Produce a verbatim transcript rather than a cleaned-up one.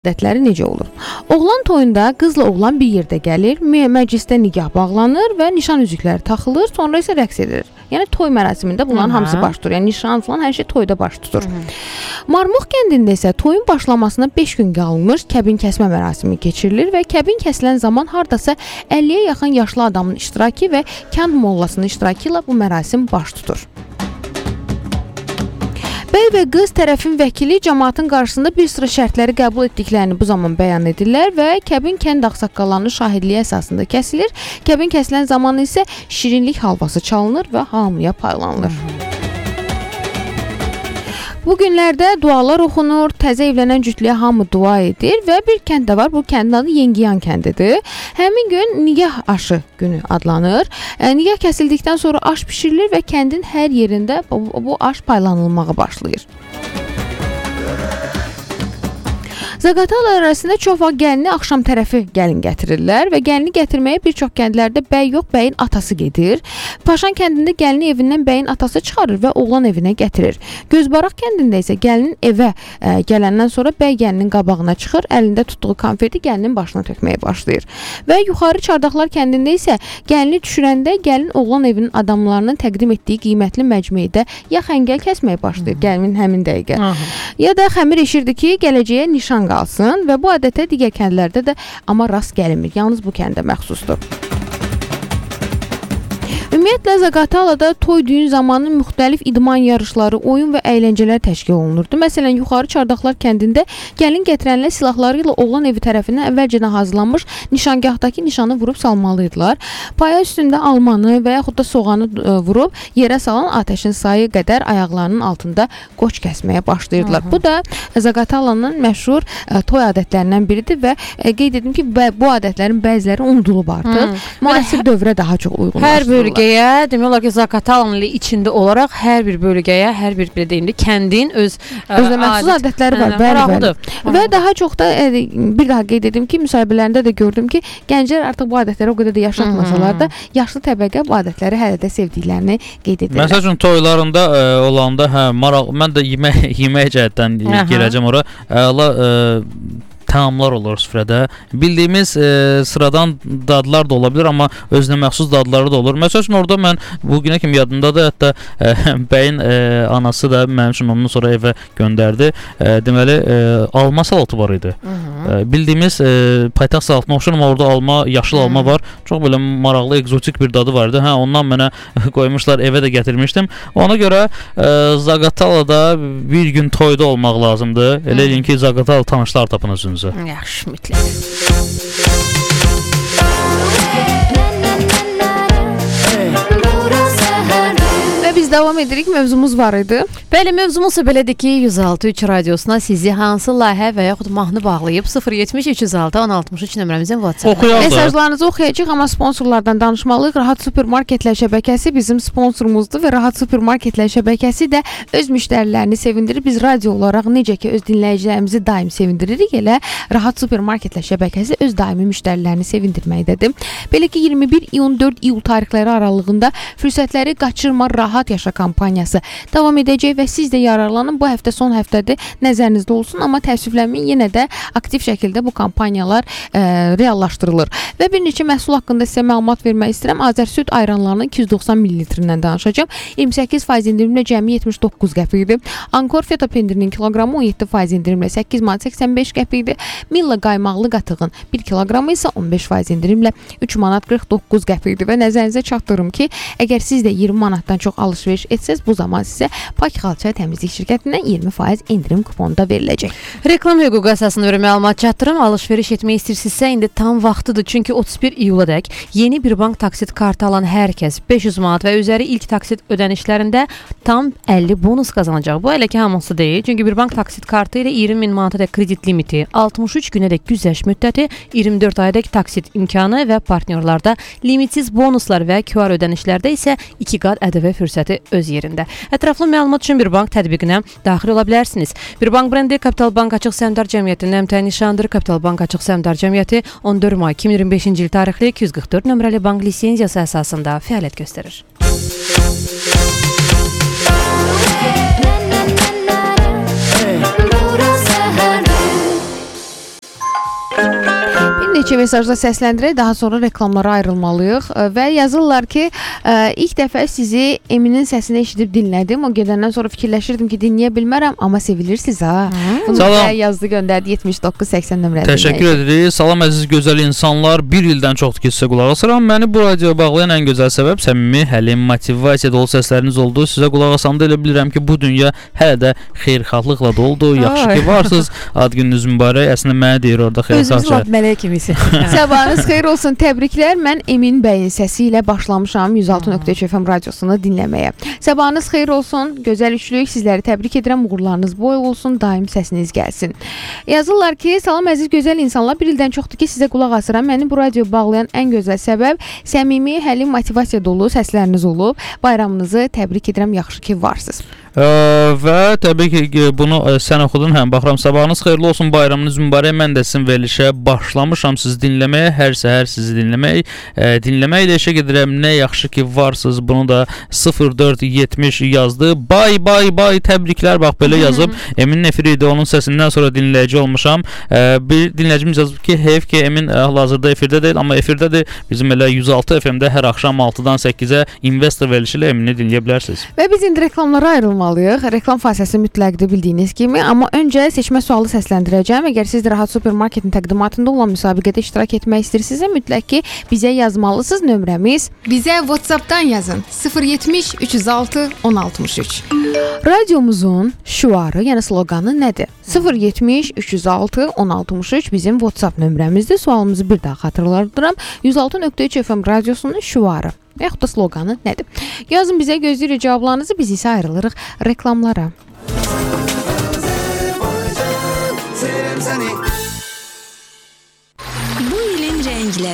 Adətləri necə olur? Oğlan toyunda qızla oğlan bir yerdə gəlir, məclisdə nikah bağlanır və nişan üzükləri taxılır, sonra isə rəqs edilir. Yəni toy mərasimində bunların hamısı baş tutur. Yəni nişan falan hər şey toyda baş tutur. Marmux kəndində isə toyun başlamasına beş gün qalmış kəbin kəsmə mərasimi keçirilir və kəbin kəsilən zaman hardasa əlliyə yaxın yaşlı adamın iştirakı və kənd mollasının iştirakı ilə bu mərasim baş tutur. Bəy və qız tərəfin vəkili cəmaatın qarşısında bir sıra şərtləri qəbul etdiklərini bu zaman bəyan edirlər və kəbin kənd ağsaqqallarının şahidliyi əsasında kəsilir. Kəbin kəsilən zaman isə şirinlik halvası çalınır və hamıya paylanılır. Bu günlərdə dualar oxunur, təzə evlənən cütlüyə hamı dua edir və bir kənd də var, bu kəndin adı Yengiyan kəndidir. Həmin gün nigah aşı günü adlanır. E, nigah kəsildikdən sonra aş pişirilir və kəndin hər yerində bu, bu aş paylanılmağa başlayır. Zaqatala arasında çox vaxt gəlini axşam tərəfi gəlin gətirirlər və gəlini gətirməyə bir çox kəndlərdə bəy yox, bəyin atası gedir. Paşan kəndində gəlini evindən bəyin atası çıxarır və oğlan evinə gətirir. Gözbaraq kəndində isə gəlinin evə ə, gələndən sonra bəy gəlinin qabağına çıxır, əlində tutduğu konfeti gəlinin başına tökməyə başlayır. Və yuxarı Çardaqlar kəndində isə gəlini düşürəndə gəlin oğlan evinin adamlarının təqdim etdiyi qiymətli məcmuədə ya xəngəl kəsməyə başlayır, gəlinin həmin dəqiqə. Aha. Ya da xəmir eşirdi ki, gələcəyə nişan qalsın və bu adətə digər kəndlərdə də amma rast gəlinmir. Yalnız bu kəndə məxsusdur. Ümumiyyətlə, Zaqatalada toy düyün zamanı müxtəlif idman yarışları, oyun və əyləncələr təşkil olunurdu. Məsələn, yuxarı Çardaqlar kəndində gəlin gətirənlər silahları ilə oğlan evi tərəfindən əvvəlcədən hazırlanmış nişangahdakı nişanı vurub salmalıydılar. Paya üstündə almanı və yaxud da soğanı vurub yerə salan atəşin sayı qədər ayaqlarının altında qoç kəsməyə başlayırdılar. Hı-hı. Bu da Zaqatalanın məşhur ə, toy adətlərindən biridir və ə, qeyd edim ki, bə, bu adətlərin bəziləri unudulub artıq. Müasir dövrə daha çox uyğunlaşdırılır. Bölgəyə, demək olar ki, Zaqatala ilə içində olaraq hər bir bölgəyə, hər bir belə deyim də kəndin öz özünə məxsus adətləri var, bəli, bəli. Və daha çox da e, bir daha qeyd edim ki, müsahibələrində də gördüm ki, gənclər artıq bu adətləri o qədər də yaşatmasalar da, yaşlı təbəqə bu adətləri hələ də sevdiklərini qeyd edirlər. Məsəl üçün toylarında e, olanda, hə, maraq, mən də yemək yemək cəhətdən girəcəm ora. Əla e, təamlar olur süfrədə. Bildiyimiz e, sıradan dadlar da ola bilər, amma özünə məxsus dadları da olur. Məsəl üçün orada mən bu günə kimi yadımdadır, hətta e, bəyin e, anası da mənim üçün ondan sonra evə göndərdi. E, deməli, e, alma salatı var idi. E, bildiyimiz e, paytaxt salatına oxşur, amma orada alma, yaşıl Hı -hı. alma var. Çox belə maraqlı, egzotik bir dadı vardı. Hə, ondan mənə qoymuşlar, evə də gətirmişdim. Ona görə e, Zaqatalada bir gün toyda olmaq lazımdır. Elə deyin ki, Zaqatala tanışlar tapın özünüzə. Yaxşı, mütləq. Biz davam edirik, mövzumuz var idi. Bəli, mövzumuz belədir ki, yüz altı üç radiosuna sizi hansı layihə və yaxud mahnı bağlayıb sıfır yetmiş üç yüz altı on altmış üç nömrəmizin WhatsApp. Mesajlarınızı oxuyacaq, amma sponsorlardan danışmalıyıq. Rahat Supermarketlər şəbəkəsi bizim sponsorumuzdur və Rahat Supermarketlər şəbəkəsi də öz müştərilərini sevindirir. Biz radio olaraq necə ki öz dinləyicilərimizi daim sevindiririk, elə Rahat Supermarketlər şəbəkəsi öz daimi müştərilərini sevindirməkdədir. Belə ki, iyirmi bir iyun dörd iyul tarixləri aralığında fürsətləri qaçırma, rahat yaşa kampaniyası davam edəcək və siz də yararlanın. Bu həftə son həftədir, nəzərinizdə olsun, amma təəssüflənməyin, yenə də aktiv şəkildə bu kampaniyalar e, reallaşdırılır. Və bir neçə məhsul haqqında sizə məlumat vermək istəyirəm. Azərsüd ayranlarının iki yüz doxsan mililitrindən danışacağım. iyirmi səkkiz faiz endirimlə cəmi yetmiş doqquz qəpik idi. Ankor feta pendirinin kiloqramı on yeddi faiz endirimlə səkkiz manat səksən beş qəpik idi. Milla qaymaqlı qatığın bir kiloqramı isə on beş faiz endirimlə üç manat qırx doqquz qəpik idi. Və nəzərinizə çatdırım ki, əgər siz də iyirmi manatdan çox alış-veriş etsəz, bu zaman sizə Pak Xalça Təmizlik şirkətindən iyirmi faiz endirim kuponu da veriləcək. Reklam hüququ əsasında bir məlumat çatdırım. Alış-veriş etmək istəyirsinizsə, indi tam vaxtıdır. Çünki otuz bir iyuladək yeni bir bank taksit kartı alan hər kəs beş yüz manat və üzəri ilk taksit ödənişlərində tam əlli bonus qazanacaq. Bu hələ ki hamısı deyil. Çünki bir bank taksit kartı ilə iyirmi min manatadək kredit limiti, altmış üç günədək güzəşt müddəti, iyirmi dörd aydək taksit imkanı və partnyorlarda limitsiz bonuslar və Q R ödənişlərdə isə iki qat ƏDV fürsəti öz yerində. Ətraflı məlumat üçün bir bank tətbiqinə daxil ola bilərsiniz. Bir bank brendi Kapital Bank Açıq Səhmdar Cəmiyyətinin əmtəyi nişanıdır. Kapital Bank Açıq Səhmdar Cəmiyyəti on dörd may iki min iyirmi beşinci il tarixli iki yüz qırx dörd nömrəli bank lisenziyası əsasında fəaliyyət göstərir. Bir neçə mesajda səsləndirək, daha sonra reklamlara ayrılmalıyıq və yazırlar ki, ə, ilk dəfə sizi Eminin səsini eşidib dinlədim. O gedəndən sonra fikirləşirdim ki, dinləyə bilmərəm, amma sevilirsiniz ha. Bunu da yazdı, göndərdi yetmiş doqquz səksən nömrədə. Təşəkkür edirik. Salam əziz gözəl insanlar. Bir ildən çoxdur ki, sizə qulaq asıram. Məni bu radioya bağlayan ən gözəl səbəb səmimi, həlim, motivasiya dolu səsləriniz oldu. Sizə qulaq asanda elə bilirəm ki, bu dünya hələ də xeyirxahlıqla doludur. Yaxşı ki varsınız. Ad gününüz mübarək. Əslində mənə deyir orada xeyirxah. Özümüz lap mələk kimisi. Sabahınız xeyir olsun, təbriklər. Mən Emin bəyin səsi ilə başlamışam yüz altı nöqtə üç F M radiosunu dinləməyə. Sabahınız xeyir olsun, gözəl üçlük, sizləri təbrik edirəm, uğurlarınız boy olsun, daim səsiniz gəlsin. Yazırlar ki, salam əziz gözəl insanlar, bir ildən çoxdur ki, sizə qulaq asıram. Məni bu radio bağlayan ən gözəl səbəb səmimi, həlim, motivasiya dolu səsləriniz olub. Bayramınızı təbrik edirəm, yaxşı ki varsınız. Ə, və təbii ki bunu ə, sən oxudun, həm baxıram. Sabahınız xeyirli olsun, bayramınız mübarək. Mən də sizin verilişə başlamışam sizi dinləməyə, hər səhər sizi dinləmək, ə, dinləmək ilə işə gedirəm. Nə yaxşı ki varsınız. Bunu da sıfır dörd yetmiş yazdı. Bay bay bay, təbriklər. Bax belə yazıb. Emin efiri idi, onun səsindən sonra dinləyici olmuşam. Ə, bir dinləyicimiz yazıb ki, heyf ki Emin hal-hazırda efirdə deyil, amma efirdədir. Bizim elə yüz altı F M-də hər axşam altıdan səkkizə investor verilişi ilə Emini dinləyə bilərsiniz. Və biz indi reklamlara ayrılmalıyıq. Reklam fasilesi mütləqdir bildiyiniz kimi, amma öncə seçmə sualı səsləndirəcəm. Əgər siz də Rahat Supermarketin təqdimatında olan müsabiqədə iştirak etmək istəyirsinizsə, mütləq ki bizə yazmalısınız. Nömrəmiz bizə WhatsApp-dan yazın sıfır yetmiş üç yüz altı on altmış üç. Radiomuzun şüarı, yəni sloqanı nədir? sıfır yetmiş üç yüz altı on altmış üç bizim WhatsApp nömrəmizdir. Sualımızı bir daha xatırladıram. yüz altı nöqtə üç F M radiosunun şüarı və yaxud da sloqanı nədir? Yazın bizə, gözləyirik cavablarınızı, biz isə ayrılırıq reklamlara. Bu ilin rəngləri